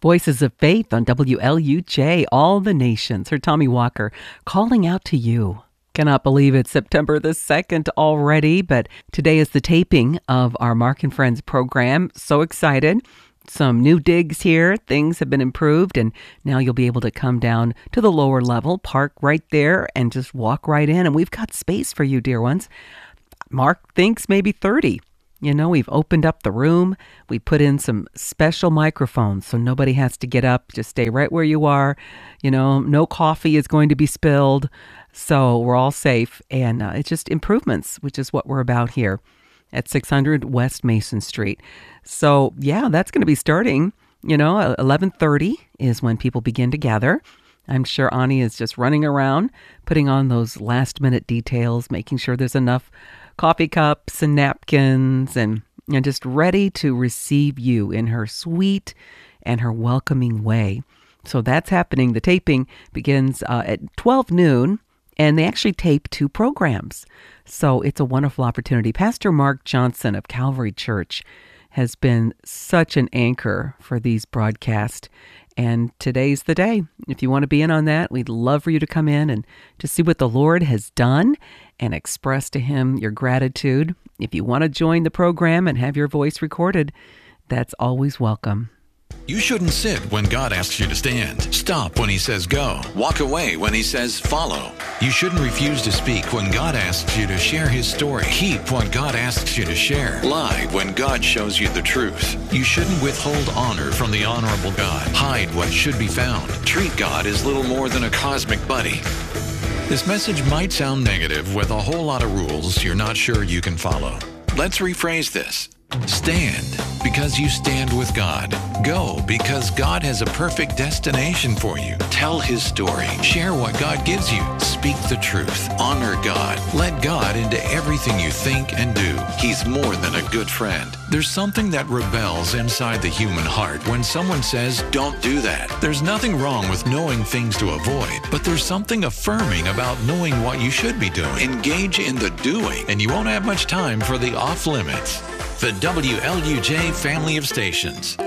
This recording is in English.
Voices of Faith on WLUJ, All the Nations. Her Tommy Walker calling out to you. Cannot believe it's September the 2nd already, but today is the taping of our Mark and Friends program. So excited. Some new digs here. Things have been improved, and now you'll be able to come down to the lower level, park right there, and just walk right in. And we've got space for you, dear ones. Mark thinks maybe 30. You know, we've opened up the room. We put in some special microphones so nobody has to get up. Just stay right where you are. You know, no coffee is going to be spilled. So we're all safe. And it's just improvements, which is what we're about here at 600 West Mason Street. So, yeah, that's going to be starting, 11:30 is when people begin to gather. I'm sure Ani is just running around, putting on those last-minute details, making sure there's enough coffee cups and napkins and just ready to receive you in her sweet and her welcoming way. So that's happening. The taping begins at 12 noon, and they actually tape 2 programs. So it's a wonderful opportunity. Pastor Mark Johnson of Calvary Church has been such an anchor for these broadcasts. And today's the day. If you want to be in on that, we'd love for you to come in and to see what the Lord has done and express to Him your gratitude. If you want to join the program and have your voice recorded, that's always welcome. You shouldn't sit when God asks you to stand. Stop when He says go. Walk away when He says follow. You shouldn't refuse to speak when God asks you to share His story. Keep what God asks you to share. Lie when God shows you the truth. You shouldn't withhold honor from the honorable God. Hide what should be found. Treat God as little more than a cosmic buddy. This message might sound negative with a whole lot of rules you're not sure you can follow. Let's rephrase this. Stand because you stand with God. Go because God has a perfect destination for you. Tell His story. Share what God gives you. Speak the truth. Honor God. Let God into everything you think and do. He's more than a good friend. There's something that rebels inside the human heart when someone says, don't do that. There's nothing wrong with knowing things to avoid, but there's something affirming about knowing what you should be doing. Engage in the doing, and you won't have much time for the off limits. The WLUJ family of stations.